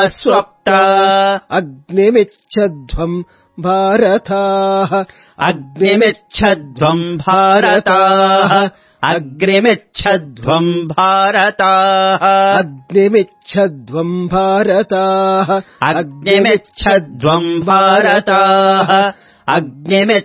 स्वप्ता अग्निमिच्छध्वम् भारताः अग्निमिच्छध्वम् भारताः अग्निमिच्छध्वम् भारताः अग्निमिच्छध्वम् भारताः अग्निमिच्छध्वम् भारताः अग्निमिच्छध्वम्